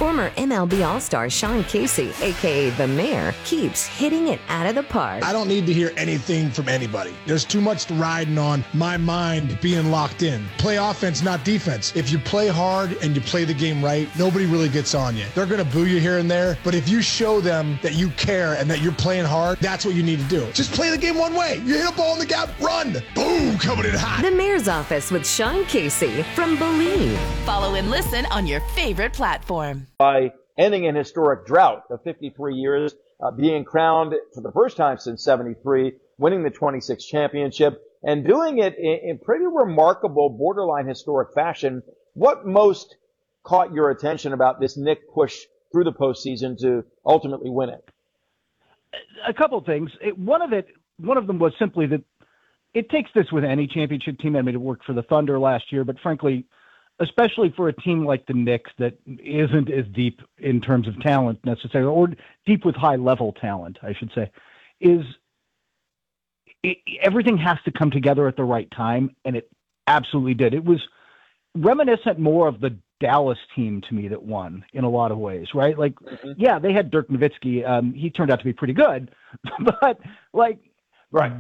Former MLB All-Star Sean Casey, a.k.a. The Mayor, keeps hitting it out of the park. I don't need to hear anything from anybody. There's too much riding on my mind being locked in. Play offense, not defense. If you play hard and you play the game right, nobody really gets on you. They're going to boo you here and there, but if you show them that you care and that you're playing hard, that's what you need to do. Just play the game one way. You hit a ball in the gap, run. Boom, coming in hot. The Mayor's Office with Sean Casey from Believe. Follow and listen on your favorite platform. By ending an historic drought of 53 years, being crowned for the first time since 73, winning the 26th championship, and doing it in pretty remarkable, borderline historic fashion. What most caught your attention about this Knick push through the postseason to ultimately win it? A couple of things. One of them was simply that it takes this with any championship team. I mean, it worked for the Thunder last year, but frankly, especially for a team like the Knicks that isn't as deep in terms of talent necessarily, or deep with high-level talent, I should say, everything has to come together at the right time, and it absolutely did. It was reminiscent more of the Dallas team to me that won in a lot of ways, right? Like, yeah, they had Dirk Nowitzki. He turned out to be pretty good, but like, right.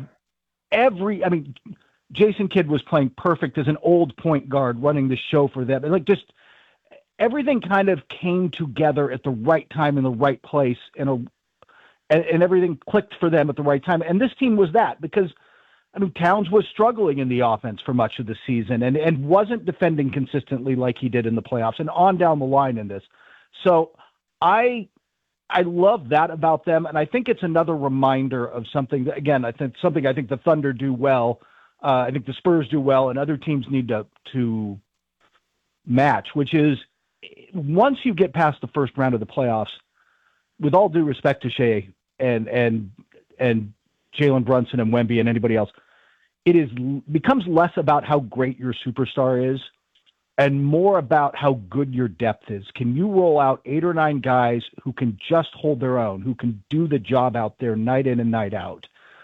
Jason Kidd was playing perfect as an old point guard running the show for them. And like, just everything kind of came together at the right time in the right place, and everything clicked for them at the right time. And this team was that, because Towns was struggling in the offense for much of the season and wasn't defending consistently like he did in the playoffs and on down the line in this. So I love that about them. And I think it's another reminder of something that, again, I think the Thunder do well. I think the Spurs do well, and other teams need to match, which is once you get past the first round of the playoffs, with all due respect to Shea and Jalen Brunson and Wemby and anybody else, becomes less about how great your superstar is and more about how good your depth is. Can you roll out 8 or 9 guys who can just hold their own, who can do the job out there night in and night out?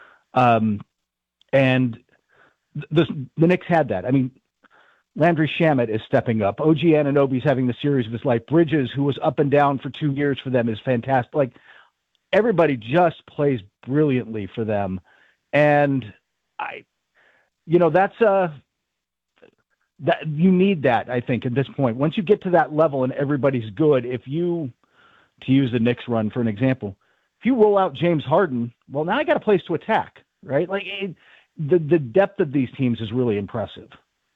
And the Knicks had that. Landry Shamet is stepping up. OG Anunoby's having the series of his life. Bridges, who was up and down for 2 years for them, is fantastic. Like, everybody just plays brilliantly for them. And that's that you need that, I think, at this point. Once you get to that level and everybody's good, to use the Knicks run for an example, if you roll out James Harden, well, now I got a place to attack, right? Like, the depth of these teams is really impressive.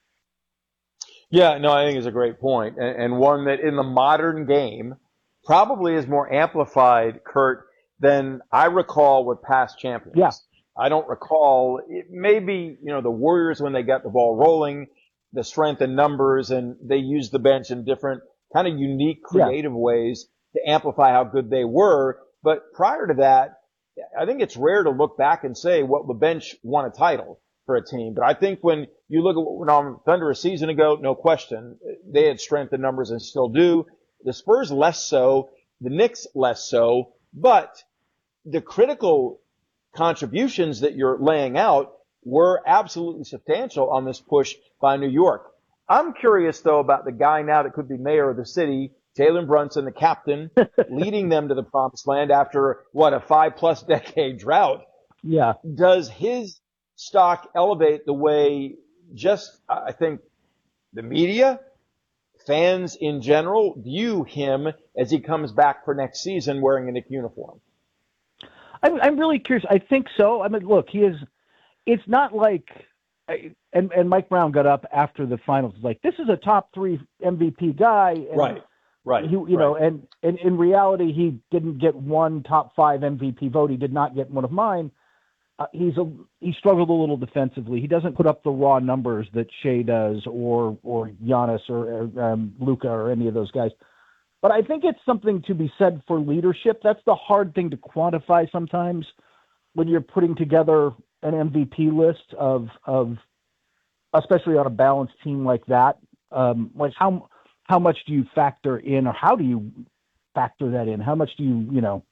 Yeah, no, I think it's a great point, and one that in the modern game probably is more amplified, Kurt, than I recall with past champions. Yeah. I don't recall, maybe, the Warriors when they got the ball rolling, the strength in numbers, and they used the bench in different kind of unique, creative ways to amplify how good they were. But prior to that, I think it's rare to look back and say, well, the bench won a title for a team. But I think when you look at what went on Thunder a season ago, no question, they had strength in numbers and still do. The Spurs less so, the Knicks less so, but the critical contributions that you're laying out were absolutely substantial on this push by New York. I'm curious, though, about the guy now that could be mayor of the city, Jalen Brunson, the captain, leading them to the promised land after, a 5+ decade drought. Yeah. Does his stock elevate the way I think, the media, fans in general, view him as he comes back for next season wearing a Knick uniform? I'm really curious. I think so. Look, he is – it's not like and Mike Brown got up after the finals like, this is a top 3 MVP guy. And Right. He, and in reality, he didn't get one top 5 MVP vote. He did not get one of mine. He struggled a little defensively. He doesn't put up the raw numbers that Shea does, or Giannis, or Luka, or any of those guys. But I think it's something to be said for leadership. That's the hard thing to quantify sometimes when you're putting together an MVP list of especially on a balanced team like that. Like how much do you factor in, or how do you factor that in? How much do you,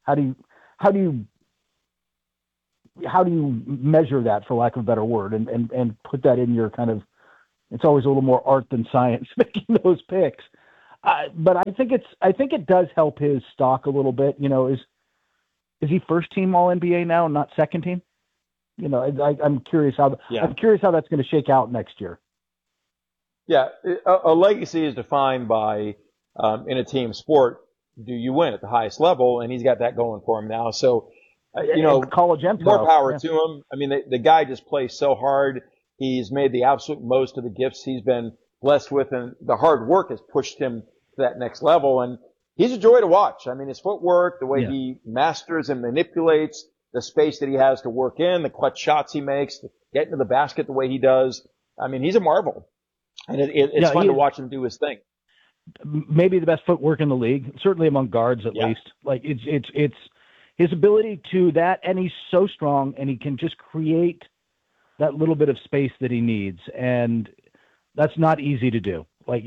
how do you measure that, for lack of a better word, and put that in your kind of, it's always a little more art than science making those picks. But I think it does help his stock a little bit. Is he first team All NBA now, not second team? I'm curious how that's going to shake out next year. Yeah, a legacy is defined by in a team sport. Do you win at the highest level? And he's got that going for him now. So, college and more power to him. I mean, the guy just plays so hard. He's made the absolute most of the gifts he's been blessed with, and the hard work has pushed him to that next level. And he's a joy to watch. I mean, his footwork, the way he masters and manipulates the space that he has to work in, the clutch shots he makes, get into the basket the way he does. I mean, he's a marvel. And it's fun to watch him do his thing. Maybe the best footwork in the league, certainly among guards at least. Like it's his ability to that, and he's so strong, and he can just create that little bit of space that he needs, and that's not easy to do. Like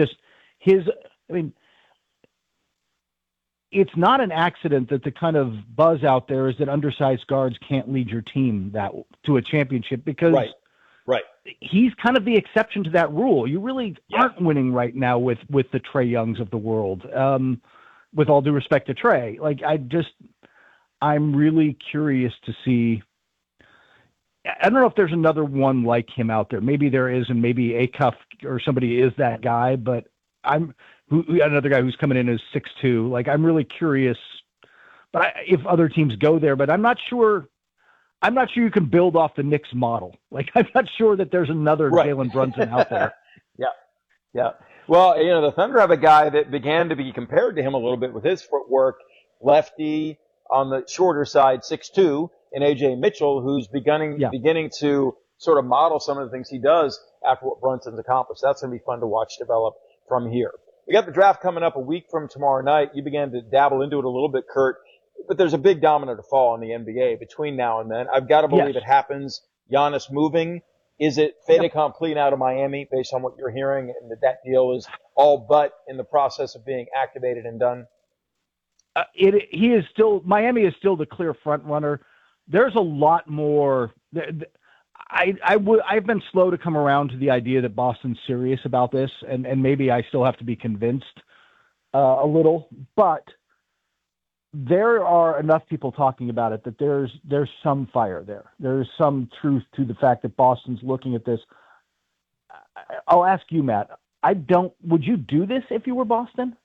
it's not an accident that the kind of buzz out there is that undersized guards can't lead your team to a championship, because right. He's kind of the exception to that rule. You really aren't winning right now with the Trae Youngs of the world. With all due respect to Trae, I'm really curious to see. I don't know if there's another one like him out there. Maybe there is, and maybe Acuff or somebody is that guy. But another guy who's coming in as 6'2". Like, I'm really curious. But if other teams go there, but I'm not sure you can build off the Knicks model. Like, I'm not sure that there's another Jalen Brunson out there. Yeah. Well, the Thunder have a guy that began to be compared to him a little bit with his footwork, lefty on the shorter side, 6'2", and A.J. Mitchell, who's beginning to sort of model some of the things he does after what Brunson's accomplished. That's going to be fun to watch develop from here. We got the draft coming up a week from tomorrow night. You began to dabble into it a little bit, Kurt. But there's a big domino to fall in the NBA between now and then. I've got to believe it happens. Giannis moving. Is it fait accompli out of Miami based on what you're hearing, and that deal is all but in the process of being activated and done? Miami is still the clear front runner. There's a lot more. I've been slow to come around to the idea that Boston's serious about this, and maybe I still have to be convinced a little, but there are enough people talking about it that there's some fire there. There's some truth to the fact that Boston's looking at this. I'll ask you, Matt. Would you do this if you were Boston?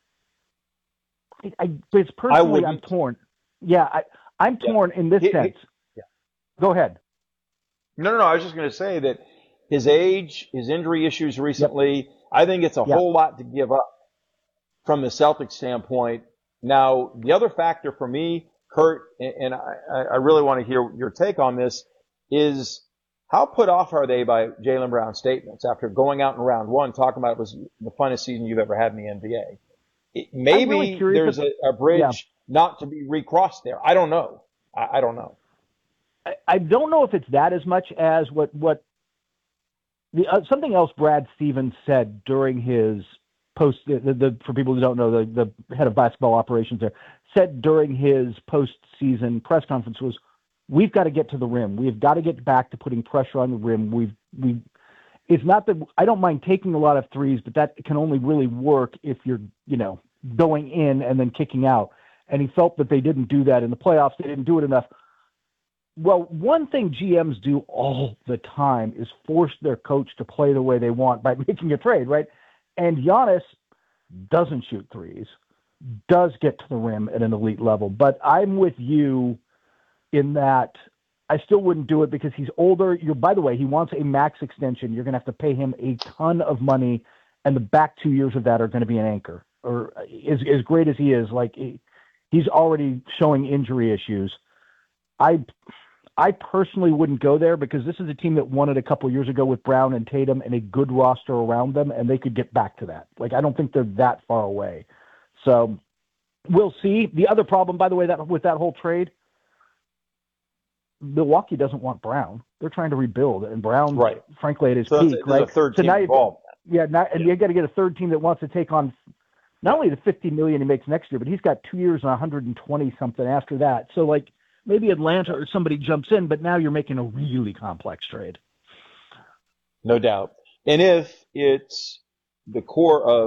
It's personally, I'm torn. Yeah, I'm torn in this sense. Go ahead. No. I was just going to say that his age, his injury issues recently, I think it's a whole lot to give up from the Celtics standpoint. Now, the other factor for me, Kurt, and I really want to hear your take on this, is how put off are they by Jaylen Brown's statements after going out in round one, talking about it was the funnest season you've ever had in the NBA? Maybe really there's a bridge not to be recrossed there. I don't know. I don't know. I don't know if it's that as much as what something else Brad Stevens said during his post. For people who don't know, the head of basketball operations there said during his postseason press conference was, "We've got to get to the rim. We've got to get back to putting pressure on the rim. It's not that I don't mind taking a lot of threes, but that can only really work if you're, going in and then kicking out." And he felt that they didn't do that in the playoffs. They didn't do it enough. Well, one thing GMs do all the time is force their coach to play the way they want by making a trade, right? And Giannis doesn't shoot threes, does get to the rim at an elite level. But I'm with you in that I still wouldn't do it because he's older. By the way, he wants a max extension. You're going to have to pay him a ton of money, and the back 2 years of that are going to be an anchor. Or as great as he is, he's already showing injury issues. I personally wouldn't go there because this is a team that won it a couple years ago with Brown and Tatum and a good roster around them, and they could get back to that. I don't think they're that far away. So we'll see. The other problem, by the way, with that whole trade, Milwaukee doesn't want Brown. They're trying to rebuild, and Brown, frankly, at his peak. Right? A third team involved. You got to get a third team that wants to take on not only the $50 million he makes next year, but he's got 2 years and 120 something after that. So maybe Atlanta or somebody jumps in, but now you're making a really complex trade. No doubt. And if it's the core of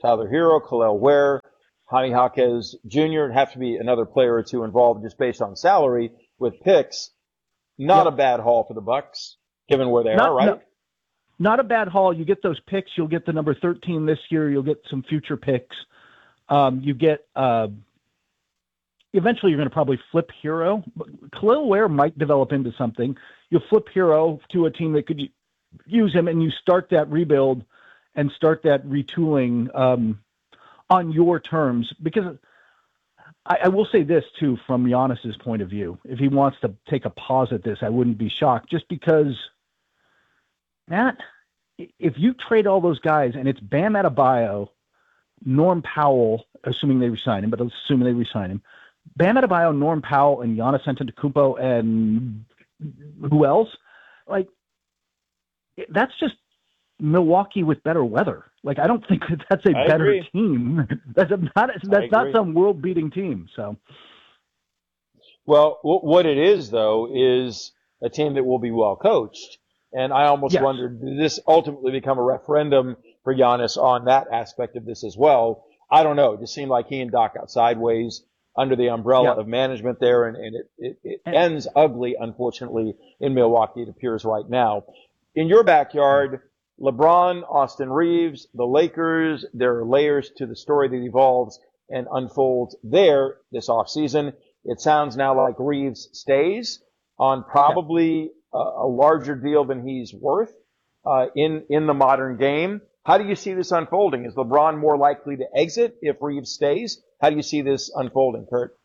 Tyler Hero, Khalil Ware, Hani Jaquez Jr. It'd have to be another player or two involved just based on salary with picks. Not a bad haul for the Bucks, given where they are, right? Not a bad haul. You get those picks. You'll get the number 13 this year. You'll get some future picks. You get eventually you're going to probably flip Hero. Khalil Ware might develop into something. You'll flip Hero to a team that could use him, and you start that rebuild and start that retooling on your terms. Because I will say this, too, from Giannis's point of view. If he wants to take a pause at this, I wouldn't be shocked. Just because, Matt, if you trade all those guys and it's Bam Adebayo, Norm Powell, assuming they resign him, but assuming they resign him, Bam Adebayo, Norm Powell, and Giannis Antetokounmpo, and who else? Like, that's just Milwaukee with better weather. Like, I don't think that's a better team. That's not some world-beating team. So, well, what it is though is a team that will be well coached, and I almost wondered, did this ultimately become a referendum for Giannis on that aspect of this as well? I don't know. It just seemed like he and Doc got sideways under the umbrella of management there, and it ends ugly, unfortunately, in Milwaukee. It appears right now. In your backyard, LeBron, Austin Reeves, the Lakers, there are layers to the story that evolves and unfolds there this offseason. It sounds now like Reeves stays on probably a larger deal than he's worth in the modern game. How do you see this unfolding? Is LeBron more likely to exit if Reeves stays? How do you see this unfolding, Kurt?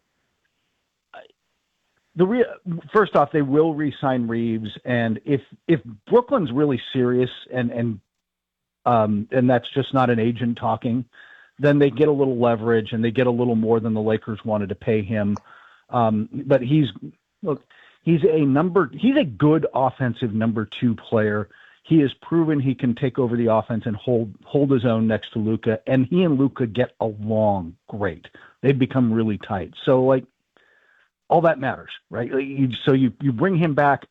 First off, they will re-sign Reeves, and if Brooklyn's really serious and that's just not an agent talking, then they get a little leverage and they get a little more than the Lakers wanted to pay him. But he's a good offensive number 2 player. He has proven he can take over the offense and hold his own next to Luka, and he and Luka get along great. They've become really tight. So, like, all that matters, right? So you bring him back.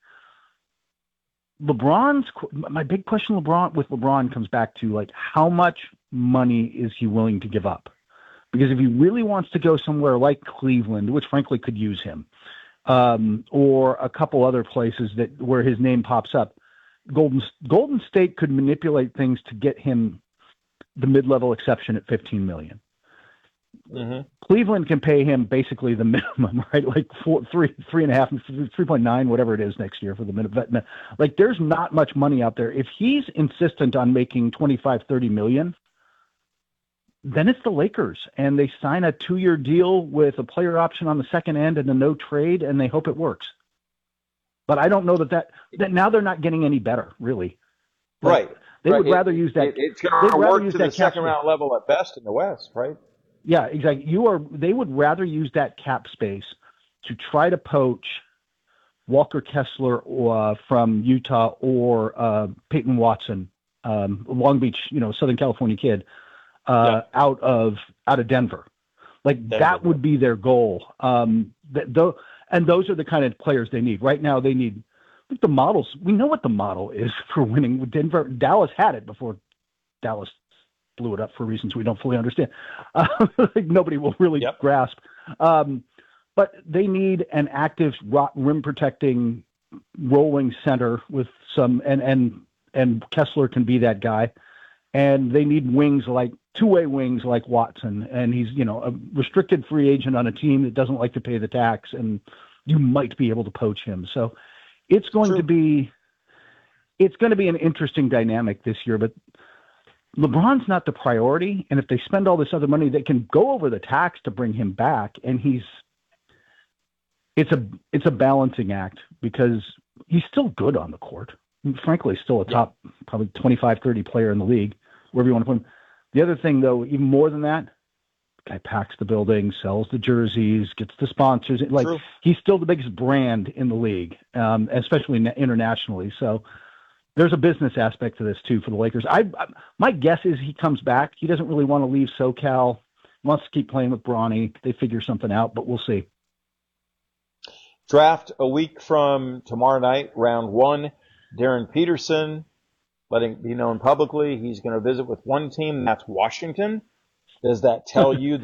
My big question with LeBron comes back to, like, how much money is he willing to give up? Because if he really wants to go somewhere like Cleveland, which frankly could use him, or a couple other places where his name pops up, Golden State could manipulate things to get him the mid-level exception at $15 million. Mm-hmm. Cleveland can pay him basically the minimum, right? Like 3.5, 3.9, whatever it is next year for the minimum. Like, there's not much money out there. If he's insistent on making 25, 30 million, then it's the Lakers, and they sign a 2-year deal with a player option on the second end and a no trade, and they hope it works. But I don't know that now they're not getting any better, really. Right. They would rather use that. It's going to work to the second round level at best in the West, right? Yeah, exactly. They would rather use that cap space to try to poach Walker Kessler from Utah or Peyton Watson, Long Beach, Southern California kid, out of Denver. Like, that would be their goal. And those are the kind of players they need. Right now they need the models. We know what the model is for winning with Denver. Dallas had it before Dallas blew it up for reasons we don't fully understand. Nobody will really grasp. But they need an active rim protecting rolling center with some, and Kessler can be that guy. And they need wings, like two-way wings like Watson. And he's, a restricted free agent on a team that doesn't like to pay the tax, and you might be able to poach him. So it's going to be an interesting dynamic this year, but LeBron's not the priority. And if they spend all this other money, they can go over the tax to bring him back. And it's a balancing act because he's still good on the court. Frankly, still a top probably 25, 30 player in the league, wherever you want to put him. The other thing, though, even more than that, the guy packs the building, sells the jerseys, gets the sponsors. He's still the biggest brand in the league, especially internationally. So there's a business aspect to this, too, for the Lakers. My guess is he comes back. He doesn't really want to leave SoCal. He wants to keep playing with Bronny. They figure something out, but we'll see. Draft a week from tomorrow night, round 1. Darren Peterson, letting it be known publicly, he's going to visit with one team, and that's Washington. Does that tell you